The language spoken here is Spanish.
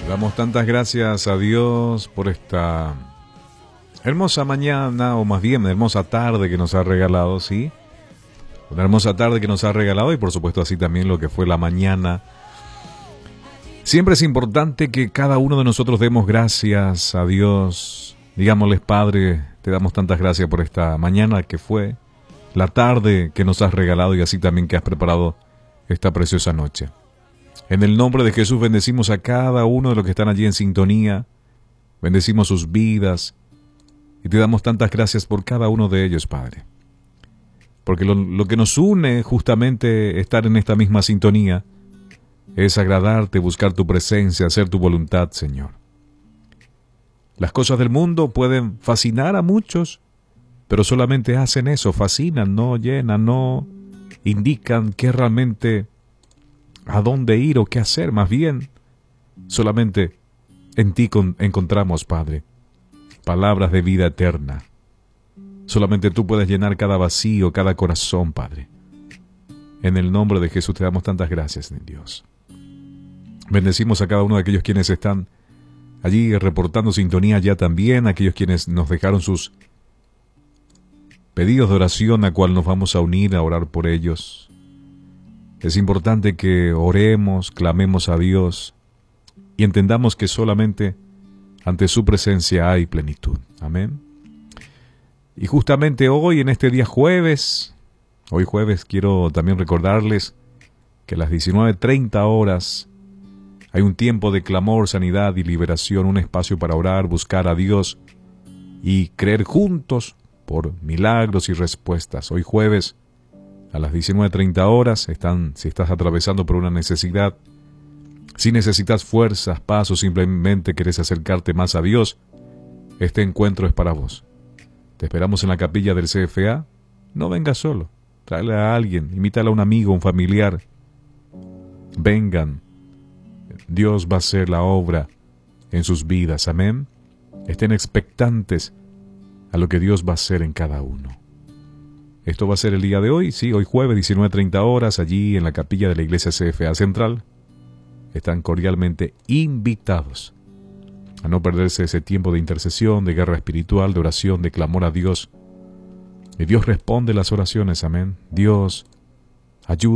Damos tantas gracias a Dios por esta hermosa mañana, o más bien hermosa tarde que nos ha regalado, ¿sí? Una hermosa tarde que nos ha regalado, y por supuesto así también lo que fue la mañana. Siempre es importante que cada uno de nosotros demos gracias a Dios. Digámosles: Padre, te damos tantas gracias por esta mañana que fue, la tarde que nos has regalado, y así también que has preparado esta preciosa noche. En el nombre de Jesús bendecimos a cada uno de los que están allí en sintonía, bendecimos sus vidas y te damos tantas gracias por cada uno de ellos, Padre. Porque lo que nos une justamente estar en esta misma sintonía es agradarte, buscar tu presencia, hacer tu voluntad, Señor. Las cosas del mundo pueden fascinar a muchos, pero solamente hacen eso, fascinan, no llenan, no indican qué realmente, a dónde ir o qué hacer. Más bien, solamente en ti encontramos, Padre, palabras de vida eterna. Solamente tú puedes llenar cada vacío, cada corazón, Padre. En el nombre de Jesús te damos tantas gracias, Dios. Bendecimos a cada uno de aquellos quienes están allí reportando sintonía ya también, aquellos quienes nos dejaron sus pedidos de oración, a cual nos vamos a unir a orar por ellos. Es importante que oremos, clamemos a Dios y entendamos que solamente ante su presencia hay plenitud. Amén. Y justamente hoy, en este día jueves, quiero también recordarles que a las 19:30 horas hay un tiempo de clamor, sanidad y liberación, un espacio para orar, buscar a Dios y creer juntos por milagros y respuestas. Hoy jueves, a las 19:30 horas, si estás atravesando por una necesidad, si necesitas fuerzas, paz o simplemente quieres acercarte más a Dios, este encuentro es para vos. Te esperamos en la capilla del CFA. No vengas solo, tráele a alguien, invítale a un amigo, un familiar. Vengan, Dios va a hacer la obra en sus vidas, amén. Estén expectantes a lo que Dios va a hacer en cada uno. Esto va a ser el día de hoy, sí, hoy jueves, 19:30 horas, allí en la capilla de la iglesia CFA Central. Están cordialmente invitados a no perderse ese tiempo de intercesión, de guerra espiritual, de oración, de clamor a Dios. Y Dios responde las oraciones, amén. Dios ayuda.